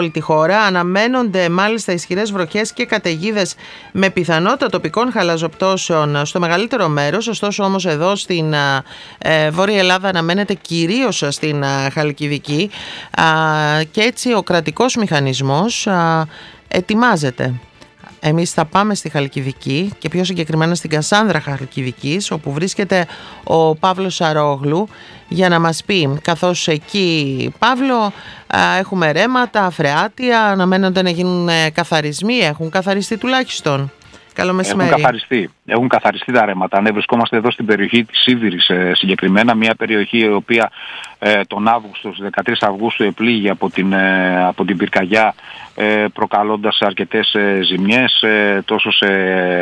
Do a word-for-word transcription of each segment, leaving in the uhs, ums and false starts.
όλη τη χώρα. Αναμένονται μάλιστα ισχυρές βροχές και καταιγίδες με πιθανότητα τοπικών χαλαζοπτώσεων στο μεγαλύτερο μέρος. Ωστόσο όμως εδώ στην ε, Βόρεια Ελλάδα αναμένεται κυρίως στην ε, Χαλκιδική ε, και έτσι ο κρατικός μηχανισμός ε, ετοιμάζεται. Εμείς θα πάμε στη Χαλκιδική και πιο συγκεκριμένα στην Κασάνδρα Χαλκιδικής, όπου βρίσκεται ο Παύλος Σαρόγλου, για να μας πει, καθώς εκεί, Παύλο, έχουμε ρέματα, φρεάτια, αναμένονται να γίνουν καθαρισμοί, έχουν καθαριστεί τουλάχιστον. Καλό μεσημέρι. Έχουν καθαριστεί. Έχουν καθαριστεί τα ρέματα. Ναι, βρισκόμαστε εδώ στην περιοχή της Σίβηρης ε, συγκεκριμένα, μια περιοχή η οποία ε, τον Αύγουστο, στις δεκατρείς Αυγούστου επλήγει από την, ε, από την πυρκαγιά, ε, προκαλώντας αρκετές ε, ζημιές ε, τόσο σε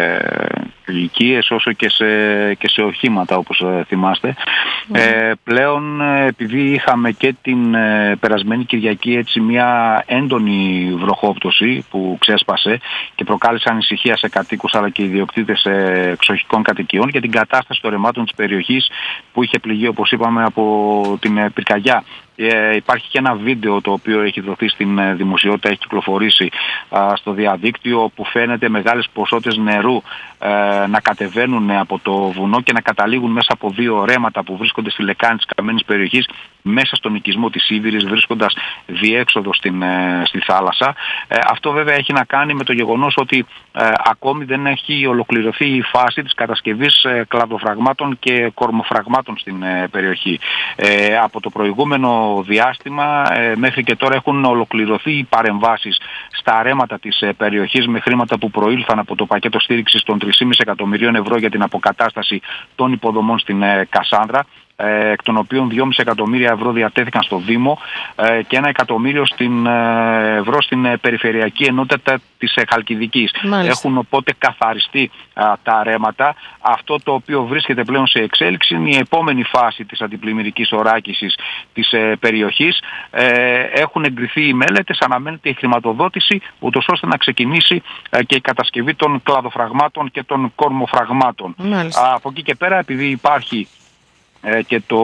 οικίες όσο και σε, και σε οχήματα, όπως ε, θυμάστε. Mm. Ε, πλέον ε, επειδή είχαμε και την ε, περασμένη Κυριακή έτσι μια έντονη βροχόπτωση που ξέσπασε και προκάλεσε ανησυχία σε κατοίκους αλλά και ιδιοκτήτες ε, εξοχικών κατοικιών για την κατάσταση των ρεμάτων της περιοχής που είχε πληγεί, όπως είπαμε, από την πυρκαγιά. Ε, υπάρχει και ένα βίντεο το οποίο έχει δοθεί στην δημοσιότητα, έχει κυκλοφορήσει α, στο διαδίκτυο, που φαίνεται μεγάλες ποσότητες νερού ε, να κατεβαίνουν από το βουνό και να καταλήγουν μέσα από δύο ρέματα που βρίσκονται στη λεκάνη της καμένης περιοχής, μέσα στον οικισμό της Σίβηρης, βρίσκοντας διέξοδο στην, ε, στη θάλασσα. Ε, αυτό βέβαια έχει να κάνει με το γεγονός ότι ε, ακόμη δεν έχει ολοκληρωθεί η φάση της κατασκευής ε, κλαδοφραγμάτων και κορμοφραγμάτων στην ε, περιοχή. Ε, από το προηγούμενο διάστημα ε, μέχρι και τώρα έχουν ολοκληρωθεί οι παρεμβάσεις στα ρέματα της ε, περιοχής με χρήματα που προήλθαν από το πακέτο στήριξης των τρία κόμμα πέντε εκατομμυρίων ευρώ για την αποκατάσταση των υποδομών στην ε, Κασάνδρα, εκ των οποίων δυόμισι εκατομμύρια ευρώ διατέθηκαν στο Δήμο και ένα εκατομμύριο στην, ευρώ στην Περιφερειακή Ενότητα της Χαλκιδικής. Μάλιστα. Έχουν οπότε καθαριστεί α, τα ρέματα. Αυτό το οποίο βρίσκεται πλέον σε εξέλιξη είναι η επόμενη φάση της αντιπλημμυρικής οράκησης της ε, περιοχής. Ε, έχουν εγκριθεί οι μέλετες, αναμένεται η χρηματοδότηση, ούτως ώστε να ξεκινήσει ε, και η κατασκευή των κλαδοφραγμάτων και των κορμοφραγμάτων. Α, από εκεί και πέρα, επειδή υπάρχει και το,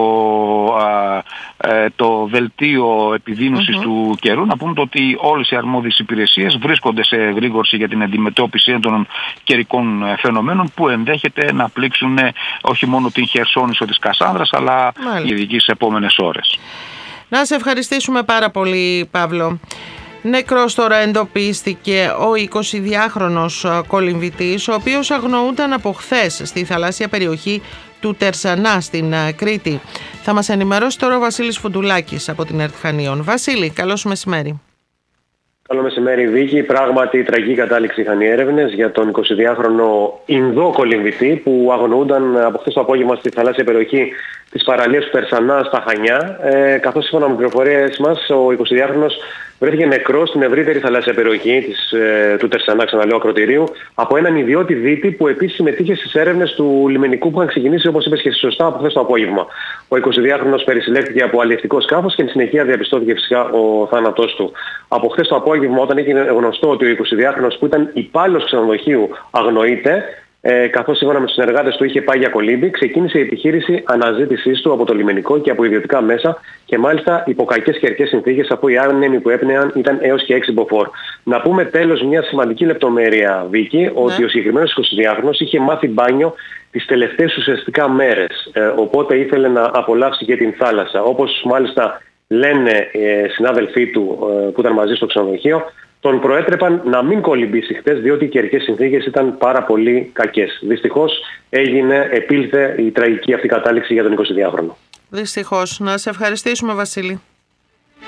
το δελτίο επιδείνωσης mm-hmm. του καιρού, να πούμε το ότι όλες οι αρμόδιες υπηρεσίες βρίσκονται σε γρήγορση για την αντιμετώπιση έντονων καιρικών φαινομένων που ενδέχεται να πλήξουν όχι μόνο την Χερσόνησο της Κασάνδρας, αλλά και ειδικοί σε επόμενες ώρες. Να σε ευχαριστήσουμε πάρα πολύ, Παύλο. Νεκρός τώρα εντοπίστηκε ο εικοσιδυάχρονος κολυμβητής, ο οποίος αγνοούνταν από χθες στη θαλάσσια περιοχή του Τερσανά στην Κρήτη. Θα μας ενημερώσει τώρα ο Βασίλης Φουντουλάκης από την ΕΡΤ Χανίων. Βασίλη, καλώς μεσημέρι. Καλό μεσημέρι, Βίκη. Πράγματι, τραγική κατάληξη είχαν οι έρευνες για τον εικοσιδυάχρονο Ινδό κολυμβητή που αγνοούνταν από χθες το απόγευμα στη θαλάσσια περιοχή της παραλίας του Τερσανά στα Χανιά. Ε, καθώς σύμφωνα με πληροφορίες μας, ο εικοσιδυάχρονος βρέθηκε νεκρός στην ευρύτερη θαλάσσια περιοχή της, ε, του Τερσανά, ξαναλέω, ακροτηρίου, από έναν ιδιώτη δίτη που επίσης συμμετείχε στις έρευνες του λιμενικού που είχαν ξεκινήσει, όπως είπες και σωστά, από χθες το απόγευμα. Ο εικοσιδυάχρονος περισυλλέχθηκε από αλλιευτικό σκάφος και εν συνεχεία διαπιστώθηκε φυσικά ο θάνατός του. Από χθες το απόγευμα, όταν έγινε γνωστό ότι ο εικοσιδυάχρονος που ήταν υπάλληλος ξενοδοχείου αγνοείται, Ε, καθώς σύμφωνα με τους συνεργάτες του είχε πάει για κολύμπη, ξεκίνησε η επιχείρηση αναζήτησής του από το λιμενικό και από ιδιωτικά μέσα και μάλιστα υπό κακές καιρικές συνθήκες, αφού οι άνεμοι που έπνεαν ήταν έως και έξι μποφόρ. Να πούμε τέλος μια σημαντική λεπτομέρεια, Βίκη, ναι. ότι ο συγκεκριμένος εικοσιδυάχρονος είχε μάθει μπάνιο τις τελευταίες ουσιαστικά μέρες, ε, οπότε ήθελε να απολαύσει και την θάλασσα. Όπως μάλιστα λένε ε, συνάδελφοί του ε, που ήταν μαζί στο ξενοδοχείο, τον προέτρεπαν να μην κολυμπήσει χτες, διότι οι καιρικές συνθήκες ήταν πάρα πολύ κακές. Δυστυχώς έγινε, επήλθε η τραγική αυτή κατάληξη για τον εικοσιδυάχρονο. Δυστυχώς. Να σε ευχαριστήσουμε, Βασίλη.